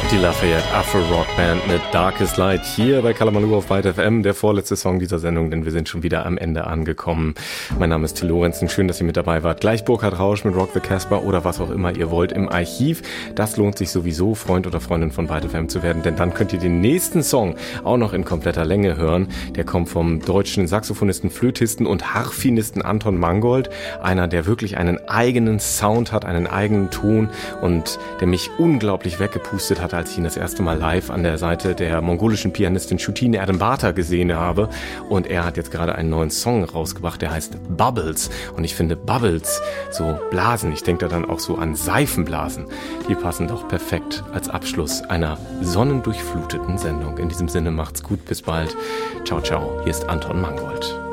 Die Lafayette Afro-Rock-Band mit Darkest Light hier bei Kalamaloo auf Byte FM, der vorletzte Song dieser Sendung, denn wir sind schon wieder am Ende angekommen. Mein Name ist Till Lorenzen, schön, dass ihr mit dabei wart. Gleich Burkhard Rausch mit Rock the Casbah oder was auch immer ihr wollt im Archiv. Das lohnt sich sowieso, Freund oder Freundin von Byte FM zu werden, denn dann könnt ihr den nächsten Song auch noch in kompletter Länge hören. Der kommt vom deutschen Saxophonisten, Flötisten und Harfenisten Anton Mangold, einer, der wirklich einen eigenen Sound hat, einen eigenen Ton und der mich unglaublich weggepustet hat, als ich ihn das erste Mal live an der Seite der mongolischen Pianistin Shutin Erdembata gesehen habe. Und er hat jetzt gerade einen neuen Song rausgebracht, der heißt Bubbles. Und ich finde Bubbles, so Blasen, ich denke da dann auch so an Seifenblasen, die passen doch perfekt als Abschluss einer sonnendurchfluteten Sendung. In diesem Sinne macht's gut, bis bald. Ciao, ciao, hier ist Anton Mangold.